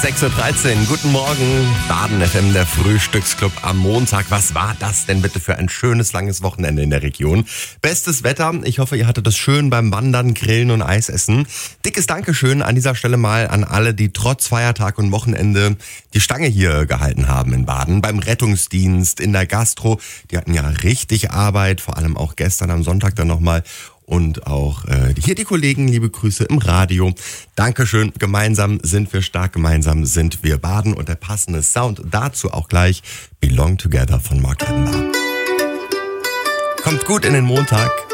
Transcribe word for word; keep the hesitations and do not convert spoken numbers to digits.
sechs Uhr dreizehn, guten Morgen, Baden F M, der Frühstücksclub am Montag. Was war das denn bitte für ein schönes, langes Wochenende in der Region? Bestes Wetter, ich hoffe, ihr hattet es schön beim Wandern, Grillen und Eisessen. Dickes Dankeschön an dieser Stelle mal an alle, die trotz Feiertag und Wochenende die Stange hier gehalten haben in Baden. Beim Rettungsdienst, in der Gastro, die hatten ja richtig Arbeit, vor allem auch gestern am Sonntag dann nochmal. Und auch äh, hier die Kollegen, liebe Grüße im Radio. Dankeschön, gemeinsam sind wir stark, gemeinsam sind wir Baden. Und der passende Sound dazu auch gleich Belong Together von Mark Lambert. Kommt gut in den Montag.